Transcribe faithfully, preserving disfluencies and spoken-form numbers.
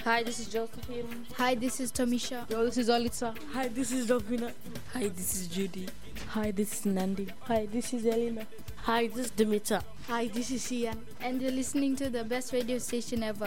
Hi, this is Josephine. Hi, this is Tomisha. Yo, this is Alitza. Hi, this is Dovina. Hi, this is Judy. Hi, this is Nandi. Hi, this is Elena. Hi, this is Dimitra. Hi, this is Ian. And you're listening to the best radio station ever.